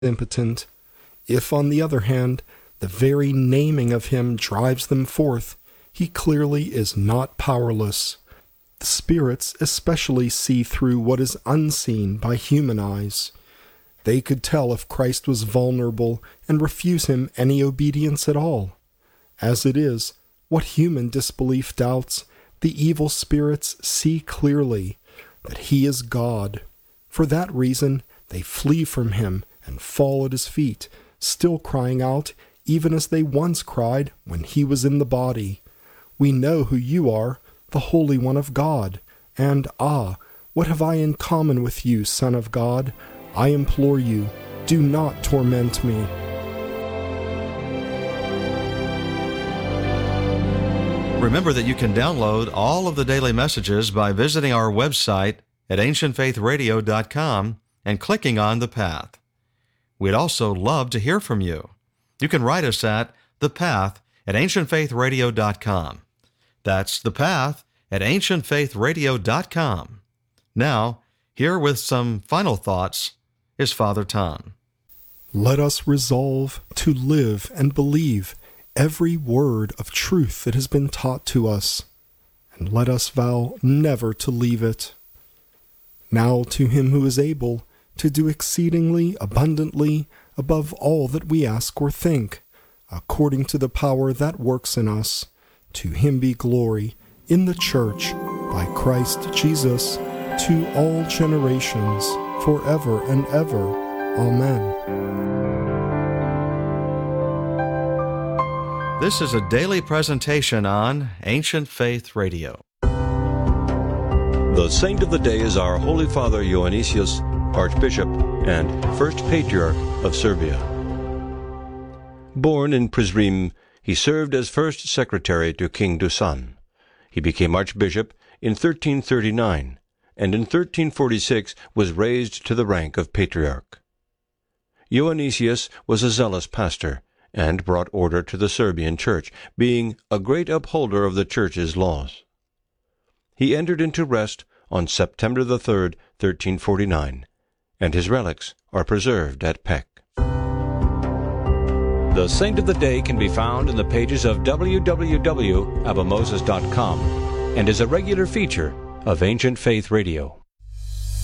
impotent. If, on the other hand, the very naming of him drives them forth, he clearly is not powerless. The spirits especially see through what is unseen by human eyes. They could tell if Christ was vulnerable and refuse him any obedience at all. As it is, what human disbelief doubts, the evil spirits see clearly that he is God. For that reason, they flee from him and fall at his feet, still crying out, even as they once cried when he was in the body. We know who you are, the Holy One of God. And, what have I in common with you, Son of God? I implore you, do not torment me. Remember that you can download all of the daily messages by visiting our website at ancientfaithradio.com and clicking on The Path. We'd also love to hear from you. You can write us at The Path at ancientfaithradio.com. That's The Path at ancientfaithradio.com. Now, here with some final thoughts is Father Tom. Let us resolve to live and believe every word of truth that has been taught to us, and let us vow never to leave it. Now to him who is able to do exceedingly abundantly above all that we ask or think, according to the power that works in us, to him be glory in the Church by Christ Jesus to all generations, forever and ever. Amen. This is a daily presentation on Ancient Faith Radio. The saint of the day is our Holy Father Ioannisius, Archbishop and First Patriarch of Serbia. Born in Prizren, he served as first secretary to King Dusan. He became Archbishop in 1339, and in 1346 was raised to the rank of Patriarch. Ioannisius was a zealous pastor, and brought order to the Serbian Church, being a great upholder of the Church's laws. He entered into rest on September the 3rd, 1349, and his relics are preserved at Pec. The Saint of the Day can be found in the pages of www.abamoses.com and is a regular feature of Ancient Faith Radio.